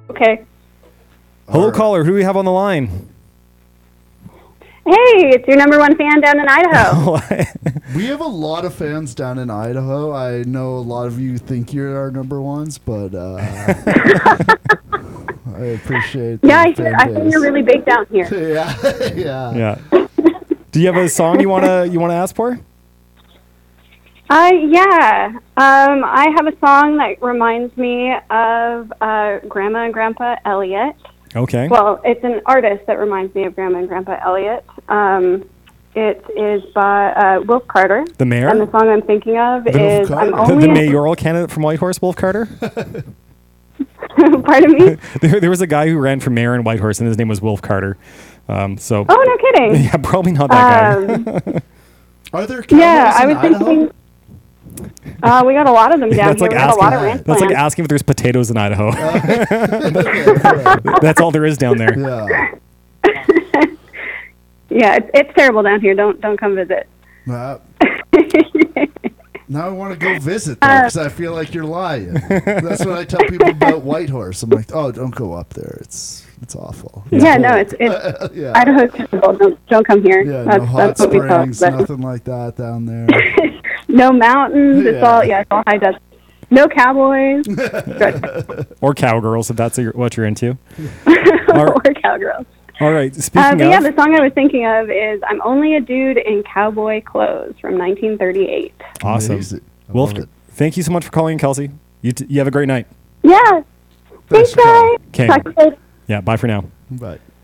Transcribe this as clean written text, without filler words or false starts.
Okay. Hello, All right. caller. Who do we have on the line? Hey, it's your number one fan down in Idaho. We have a lot of fans down in Idaho. I know a lot of you think you're our number ones, but I appreciate Yeah, I the fan hear base. you're really big down here. Yeah. Yeah. Do you have a song you wanna ask for? Yeah. I have a song that reminds me of Grandma and Grandpa Elliott. Okay. Well, it's an artist that reminds me of Grandma and Grandpa Elliott. It is by Wolf Carter. The mayor? And the song I'm thinking of is Carter. I'm The only mayoral candidate from Whitehorse, Wolf Carter? Pardon me? There was a guy who ran for mayor in Whitehorse, and his name was Wolf Carter. So Oh, no kidding. yeah, probably not that guy. Are there cowboys Yeah, I in was Idaho? thinking. We got a lot of them down That's here. like We got a lot of asking. ranch That's like lands. asking if there's potatoes in Idaho. That's all there is down there. Yeah. Yeah, it's terrible down here. Don't come visit. Now I want to go visit there because I feel like you're lying. That's what I tell people about Whitehorse. I'm like, oh, don't go up there. It's awful. Yeah, no, it's Yeah. Idaho's terrible. Don't come here. Yeah, that's no hot what we thought. springs, But nothing like that down there. no mountains. Yeah. It's all high desert. No cowboys. Or cowgirls, if that's what you're into. or cowgirls. All right. But Speaking yeah, of, the song I was thinking of is "I'm Only a Dude in Cowboy Clothes" from 1938. awesome. Amazing. I Wolf, love it. thank you so much for calling, Kelsey. You have a great night. Yeah. Thanks, for calling. guys. Okay. Talk to you later. Yeah. Bye for now. Bye.